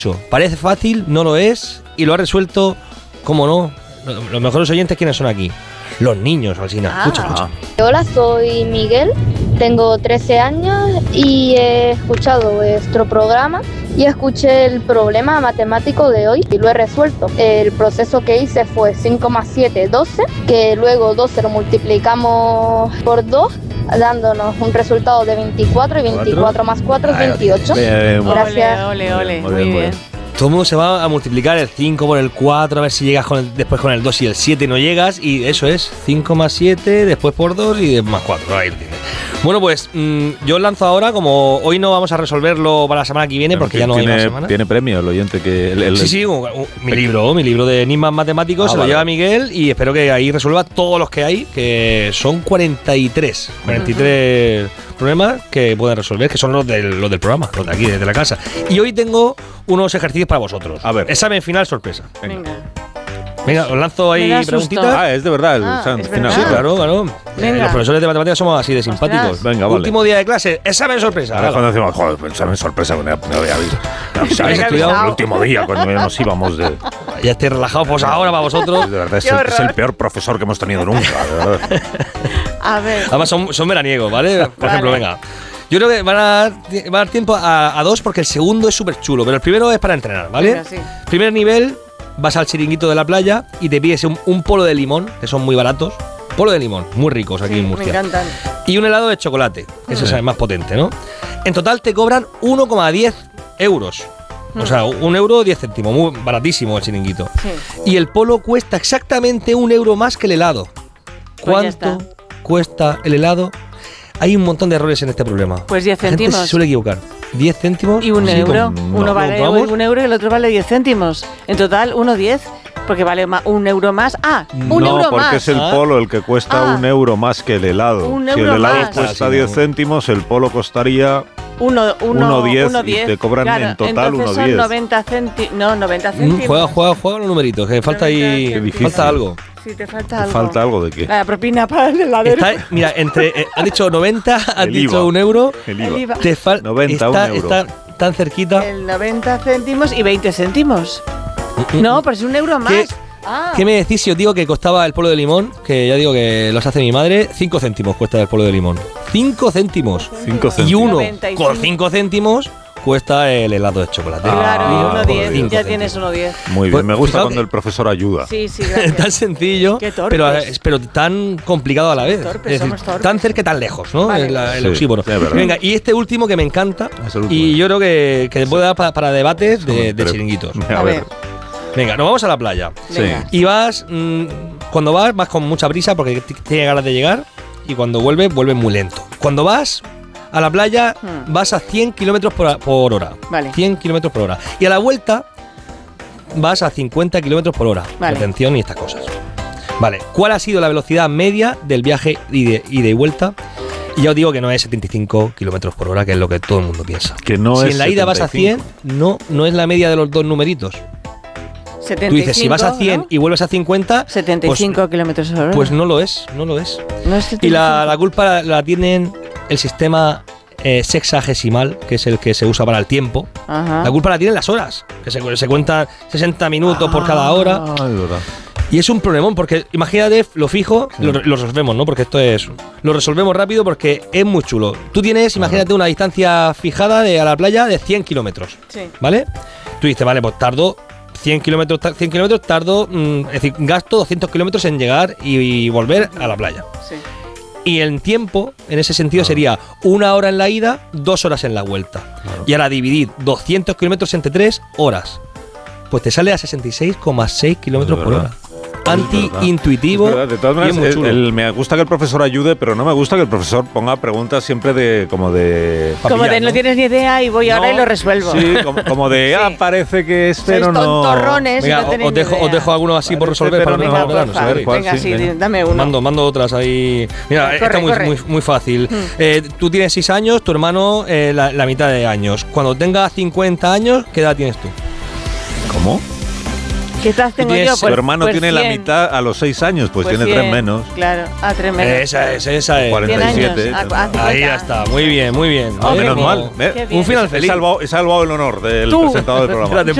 Parece fácil, no lo es, y lo ha resuelto, ¿cómo no? Los mejores oyentes, ¿quiénes son aquí? Los niños, Alsina. Escucha. Hola, soy Miguel, tengo 13 años y he escuchado vuestro programa y escuché el problema matemático de hoy y lo he resuelto. El proceso que hice fue 5 más 7, 12, que luego 12 lo multiplicamos por 2, dándonos un resultado de 24 y 24 más 4 es 28. Gracias. Ole, muy bien. Todo el mundo se va a multiplicar el 5 por el 4, a ver si llegas después con el 2 y el 7 no llegas, y eso es 5 más 7, después por 2 y más 4. Ahí lo tienes. Bueno, pues yo os lanzo ahora, como hoy no vamos a resolverlo para la semana que viene, porque ya no hay más semana. Tiene premio el oyente que... Sí, mi libro de enigmas matemáticos se lo lleva Miguel, y espero que ahí resuelva todos los que hay, que son 43 problemas que pueden resolver, que son los del programa, los de aquí, desde la casa. Y hoy tengo unos ejercicios para vosotros. A ver. Examen final sorpresa. Venga, os lanzo ahí preguntitas. Es de verdad el examen final. Sí, claro. Los profesores de matemáticas somos así de simpáticos. Venga, vale. Último día de clase, examen sorpresa. Ahora cuando decimos, joder, examen sorpresa, me habéis estudiado el último día cuando nos íbamos de... Ya estáis relajados, pues ahora para vosotros. De verdad, es el peor profesor que hemos tenido nunca, de verdad. A ver. Además son veraniegos, ¿vale? Por ejemplo, venga. Yo creo que van a dar tiempo a dos, porque el segundo es súper chulo, pero el primero es para entrenar, ¿vale? Venga, sí. Primer nivel, vas al chiringuito de la playa y te pides un polo de limón, que son muy baratos. Polo de limón, muy ricos aquí en Murcia. Me encantan. Y un helado de chocolate, que ese es el más potente, ¿no? En total te cobran 1,10 euros. O sea, 1 euro 10 céntimos, muy baratísimo el chiringuito. Sí. Y el polo cuesta exactamente 1 euro más que el helado. ¿Cuánto cuesta el helado? Hay un montón de errores en este problema. Pues 10 La gente céntimos. se suele equivocar. 10 céntimos. Y 1 euro. Sí, Uno vale 1 euro y el otro vale 10 céntimos. En total, 1,10. Porque vale 1 euro más. Un euro porque más. Es el polo el que cuesta 1 euro más que el helado. Si el helado más. cuesta 10 céntimos, el polo costaría 1,10 y te cobran en total 1,10. Son 90 céntimos. No, 90 céntimos. Juega los numeritos, que falta ahí. Falta algo. Sí, te falta algo. ¿Falta algo de qué? La propina para el heladero. Mira, has dicho 90, has dicho 1 euro. El IVA. Te falta 90, 1 euro. Está tan cerquita. El 90 céntimos y 20 céntimos. No, pero es 1 euro más. ¿Qué me decís si os digo que costaba el polo de limón? Que ya digo que los hace mi madre. 5 céntimos cuesta el polo de limón. 5 céntimos. 5 céntimos. Y uno 95. con 5 céntimos cuesta el helado de chocolate. Claro, y 1,10. Ya céntimos. tienes 1,10. Muy bien, Pues, me gusta fijaos cuando el profesor ayuda. Sí, gracias. Tan sencillo, Qué torpes. pero tan complicado a la vez. Torpes, Es decir, somos torpes. tan cerca y tan lejos, ¿no? Vale. El Sí, oxímono. sí, es verdad. Venga, y este último que me encanta, Es el último. y yo creo que puede dar para debates de chiringuitos. A ver. Venga, nos vamos a la playa. Sí. Y vas, cuando vas con mucha prisa porque tienes ganas de llegar, y cuando vuelves muy lento. Cuando vas a la playa, vas a 100 kilómetros por hora. Vale. 100 kilómetros por hora. Y a la vuelta, vas a 50 kilómetros por hora. Vale. Atención y estas cosas. Vale, ¿cuál ha sido la velocidad media del viaje ida y vuelta? Y ya os digo que no es 75 kilómetros por hora, que es lo que todo el mundo piensa. Que no si es en la ida vas a 100, 75. no es la media de los dos numeritos. 75, Tú dices, si vas a 100 ¿no? y vuelves a 50, 75 kilómetros por hora. pues no lo es. No es 75. Y la culpa la tienen el sistema sexagesimal, que es el que se usa para el tiempo. Ajá. La culpa la tienen las horas, que se cuentan 60 minutos por cada hora. Es verdad. Y es un problemón, porque imagínate, lo fijo, lo resolvemos, ¿no? Porque lo resolvemos rápido porque es muy chulo. Tú tienes, imagínate, una distancia fijada a la playa de 100 kilómetros, Sí. ¿vale? Tú dices, vale, pues tardo 100 kilómetros, tardo, es decir, gasto 200 kilómetros en llegar y volver a la playa. Sí. Y el tiempo, en ese sentido, sería 1 hora en la ida, 2 horas en la vuelta. Claro. Y ahora dividir 200 kilómetros entre 3 horas. Pues te sale a 66,6 kilómetros por hora. Anti-intuitivo. Es verdad. De todas y es muy maneras, chulo. me gusta que el profesor ayude, pero no me gusta que el profesor ponga preguntas siempre Como de Papilla, no tienes ni idea y voy ahora y lo resuelvo. Sí, como de, Sí. parece que este, Sois pero no. tontorrones. Venga, no tenéis os dejo, ni idea. alguno así por resolver Pero para no, los Venga, veranos. porfa. A ver. ¿cuál? Venga, Sí, sí, venga. dame uno. Mando otras ahí. Mira, Corre, está corre. muy fácil. Tú tienes 6 años, tu hermano la mitad de años. Cuando tengas 50 años, ¿qué edad tienes tú? ¿Cómo? ¿Qué edad tengo yo? Tu hermano tiene 100. La mitad a los 6 años, pues tiene 3 menos. Claro, a 3 menos. Esa es. 47. Ahí ya está, muy bien. Menos mal. Un final feliz. He salvado el honor del presentador del programa.